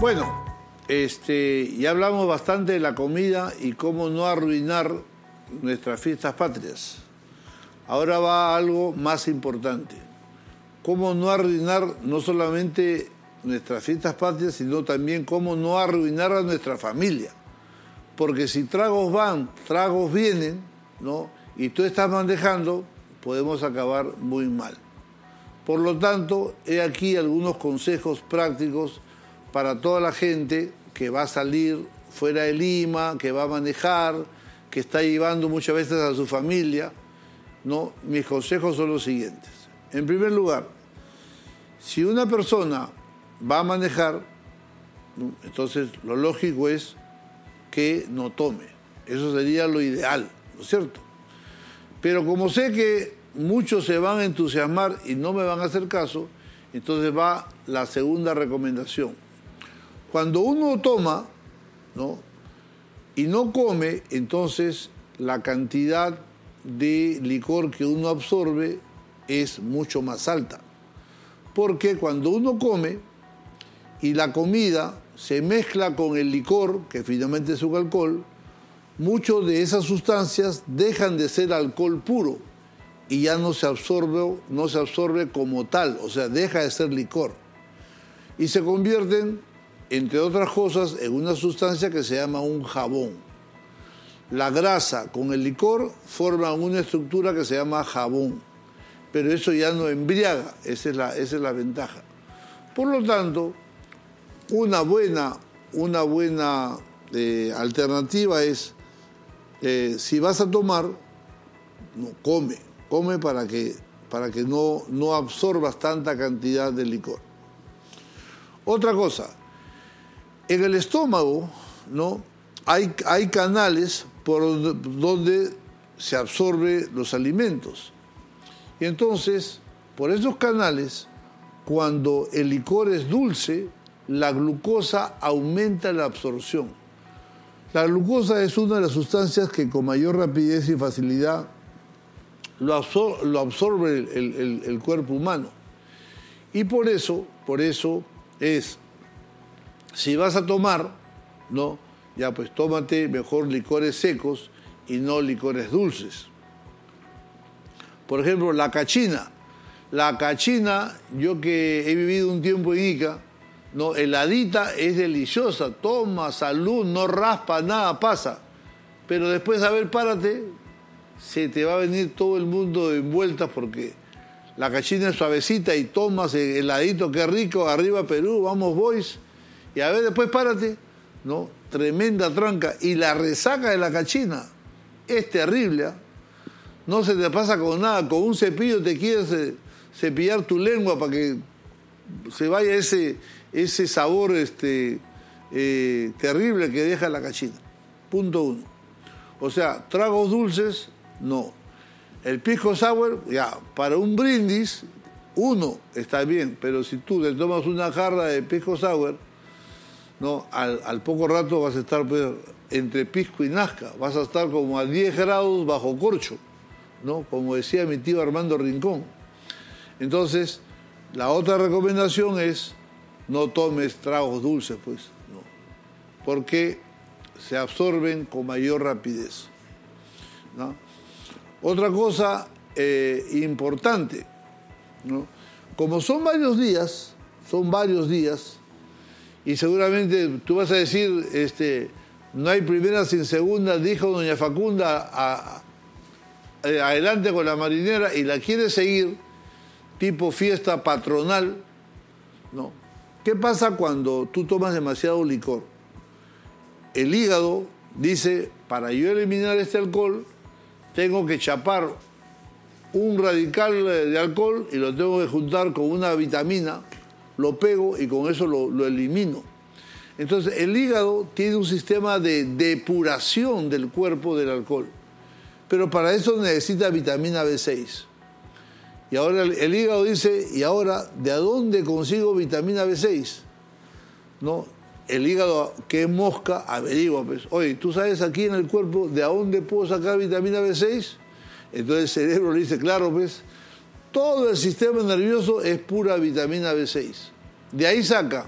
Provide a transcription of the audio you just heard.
Bueno, ya hablamos bastante de la comida y cómo no arruinar nuestras fiestas patrias. Ahora va algo más importante. Cómo no arruinar no solamente nuestras fiestas patrias, sino también cómo no arruinar a nuestra familia. Porque si tragos van, tragos vienen, ¿no? Y tú estás manejando, podemos acabar muy mal. Por lo tanto, he aquí algunos consejos prácticos para toda la gente que va a salir fuera de Lima, que va a manejar, que está llevando muchas veces a su familia, ¿no? Mis consejos son los siguientes. En primer lugar, si una persona va a manejar, ¿no? Entonces lo lógico es que no tome. Eso sería lo ideal, ¿no es cierto? Pero como sé que muchos se van a entusiasmar y no me van a hacer caso, entonces va la segunda recomendación. Cuando uno toma, ¿no? Y no come, entonces la cantidad de licor que uno absorbe es mucho más alta. Porque cuando uno come y la comida se mezcla con el licor, que finalmente es un alcohol, muchas de esas sustancias dejan de ser alcohol puro y ya no se absorbe como tal, o sea, deja de ser licor. Y se convierten, entre otras cosas, en una sustancia que se llama un jabón. La grasa con el licor forman una estructura que se llama jabón, pero eso ya no embriaga, esa es la ventaja. Por lo tanto, una buena alternativa es, si vas a tomar, no, come para que no absorbas tanta cantidad de licor. Otra cosa, en el estómago, ¿no? Hay canales por donde se absorben los alimentos. Y entonces, por esos canales, cuando el licor es dulce, la glucosa aumenta la absorción. La glucosa es una de las sustancias que con mayor rapidez y facilidad lo absorbe el cuerpo humano. Y por eso es, si vas a tomar, ¿no? Ya pues tómate mejor licores secos y no licores dulces. Por ejemplo, la cachina. La cachina, yo que he vivido un tiempo en Ica, ¿no? Heladita, es deliciosa, toma, salud, no raspa, nada pasa. Pero después, a ver, párate, se te va a venir todo el mundo en vueltas porque la cachina es suavecita y tomas heladito, qué rico, arriba Perú, vamos boys. Y a ver, después párate, ¿no? Tremenda tranca. Y la resaca de la cachina es terrible, ¿eh? No se te pasa con nada, con un cepillo te quieres cepillar tu lengua para que se vaya ese sabor terrible que deja la cachina. Punto 1. O sea, tragos dulces, no. El pisco sour, ya, para un brindis, uno está bien, pero si tú te tomas una jarra de pisco sour, no, al poco rato vas a estar pues, entre pisco y nazca, vas a estar como a 10 grados bajo corcho, ¿no? Como decía mi tío Armando Rincón. Entonces, la otra recomendación es no tomes tragos dulces, pues, no, porque se absorben con mayor rapidez, ¿no? Otra cosa importante, ¿no? Como son varios días, y seguramente tú vas a decir, no hay primera sin segunda, dijo doña Facunda, adelante con la marinera, y la quiere seguir, tipo fiesta patronal, ¿no? ¿Qué pasa cuando tú tomas demasiado licor? El hígado dice, para yo eliminar este alcohol, tengo que chapar un radical de alcohol y lo tengo que juntar con una vitamina, lo pego y con eso lo elimino. Entonces, el hígado tiene un sistema de depuración del cuerpo del alcohol, pero para eso necesita vitamina B6. Y ahora el hígado dice, ¿y ahora de dónde consigo vitamina B6? ¿No? El hígado, que mosca, averigua, pues. Oye, ¿tú sabes aquí en el cuerpo de dónde puedo sacar vitamina B6? Entonces el cerebro le dice, claro, pues, todo el sistema nervioso es pura vitamina B6. De ahí saca.